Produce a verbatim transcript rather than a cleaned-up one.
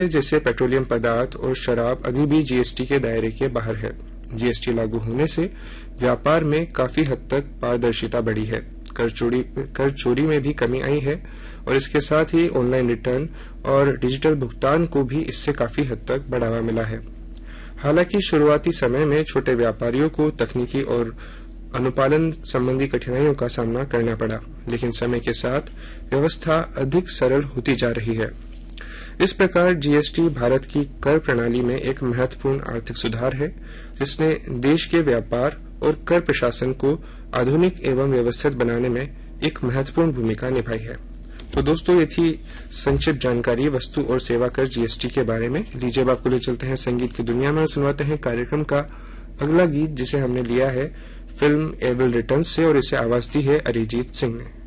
जैसे पेट्रोलियम पदार्थ और शराब अभी भी जीएसटी के दायरे के बाहर है। जीएसटी लागू होने से व्यापार में काफी हद तक पारदर्शिता बढ़ी है, कर चोरी कर चोरी में भी कमी आई है और इसके साथ ही ऑनलाइन रिटर्न और डिजिटल भुगतान को भी इससे काफी हद तक बढ़ावा मिला है। हालांकि शुरुआती समय में छोटे व्यापारियों को तकनीकी और अनुपालन संबंधी कठिनाइयों का सामना करना पड़ा, लेकिन समय के साथ व्यवस्था अधिक सरल होती जा रही है। इस प्रकार जीएसटी भारत की कर प्रणाली में एक महत्वपूर्ण आर्थिक सुधार है, जिसने देश के व्यापार और कर प्रशासन को आधुनिक एवं व्यवस्थित बनाने में एक महत्वपूर्ण भूमिका निभाई है। तो दोस्तों, ये थी संक्षिप्त जानकारी वस्तु और सेवा कर जीएसटी के बारे में। लीजिए अब आपको ले चलते हैं संगीत की दुनिया में और सुनवाते हैं कार्यक्रम का अगला गीत, जिसे हमने लिया है फिल्म एविल रिटर्न्स से और इसे आवाज दी है अरिजीत सिंह ने।